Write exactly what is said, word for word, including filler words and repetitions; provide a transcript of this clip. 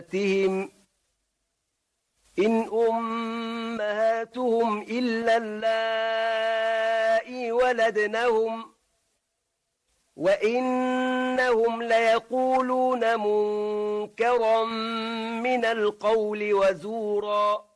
أمهاتهم إن أمهاتهم إلا اللائي ولدنهم وإنهم ليقولون منكرا من القول وزورا